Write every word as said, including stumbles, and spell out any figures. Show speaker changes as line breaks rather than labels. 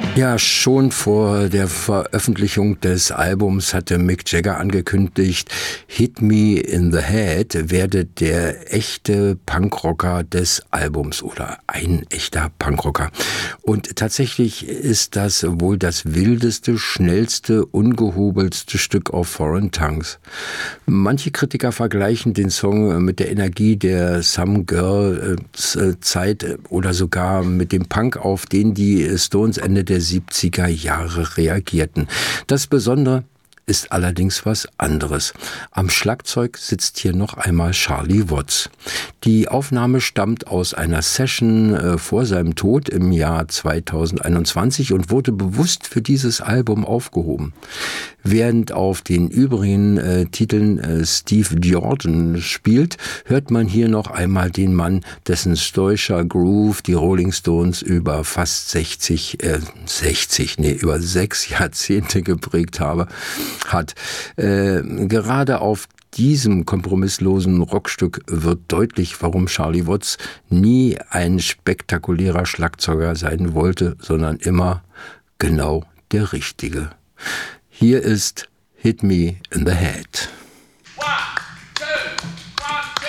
Ja, schon vor der Veröffentlichung des Albums hatte Mick Jagger angekündigt, Hit Me in the Head werde der echte Punkrocker des Albums oder ein echter Punkrocker. Und tatsächlich ist das wohl das wildeste, schnellste, ungehobelste Stück auf Foreign Tongues. Manche Kritiker vergleichen den Song mit der Energie der Some Girl Zeit oder sogar mit dem Punk, auf den die Stones Ende der siebziger Jahre reagierten. Das Besondere ist allerdings was anderes. Am Schlagzeug sitzt hier noch einmal Charlie Watts. Die Aufnahme stammt aus einer Session äh, vor seinem Tod im Jahr zweitausendeinundzwanzig und wurde bewusst für dieses Album aufgehoben. Während auf den übrigen äh, Titeln äh, Steve Jordan spielt, hört man hier noch einmal den Mann, dessen stoischer Groove die Rolling Stones über fast sechzig, äh, sechzig, nee, über sechs Jahrzehnte geprägt habe, hat. Äh, gerade auf diesem kompromisslosen Rockstück wird deutlich, warum Charlie Watts nie ein spektakulärer Schlagzeuger sein wollte, sondern immer genau der Richtige. Hier ist Hit Me in the Head.